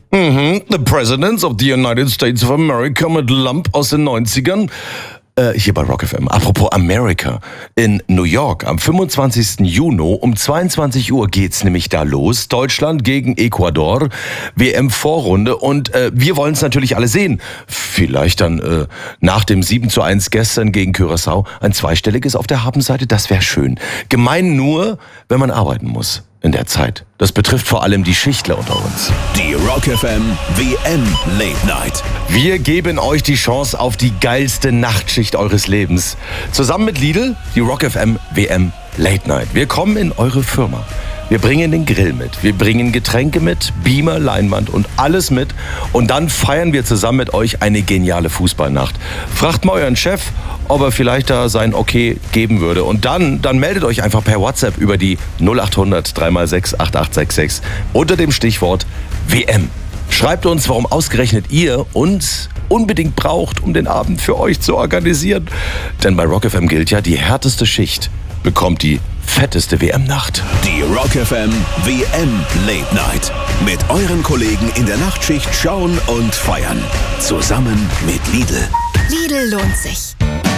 The Presidents of the United States of America mit Lump aus den 90ern. Hier bei Rock FM. Apropos America. In New York am 25. Juni um 22 Uhr geht's nämlich da los. Deutschland gegen Ecuador. WM-Vorrunde. Und wir wollen es natürlich alle sehen. Vielleicht dann nach dem 7:1 gestern gegen Curaçao ein zweistelliges auf der Habenseite. Das wäre schön. Gemein nur, wenn man arbeiten muss in der Zeit. Das betrifft vor allem die Schichtler unter uns. Die Rock FM WM Late Night. Wir geben euch die Chance auf die geilste Nachtschicht eures Lebens. Zusammen mit Lidl, die Rock FM WM Late Night. Wir kommen in eure Firma. Wir bringen den Grill mit, wir bringen Getränke mit, Beamer, Leinwand und alles mit. Und dann feiern wir zusammen mit euch eine geniale Fußballnacht. Fragt mal euren Chef, ob er vielleicht da sein Okay geben würde. Und dann meldet euch einfach per WhatsApp über die 0800 3x6 8866 unter dem Stichwort WM. Schreibt uns, warum ausgerechnet ihr uns unbedingt braucht, um den Abend für euch zu organisieren. Denn bei Rock FM gilt ja, die härteste Schicht bekommt die fetteste WM-Nacht. Die Rock FM WM Late Night. Mit euren Kollegen in der Nachtschicht schauen und feiern. Zusammen mit Lidl. Lidl lohnt sich.